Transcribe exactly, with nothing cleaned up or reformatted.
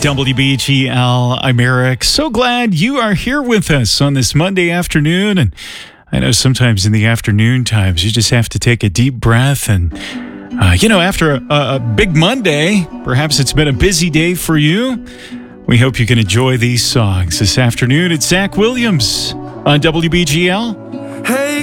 W B G L. I'm Eric. So glad you are here with us on this Monday afternoon. And I know sometimes in the afternoon times, you just have to take a deep breath. And, uh, you know, after a, a big Monday, perhaps it's been a busy day for you. We hope you can enjoy these songs this afternoon. It's Zach Williams on W B G L. Hey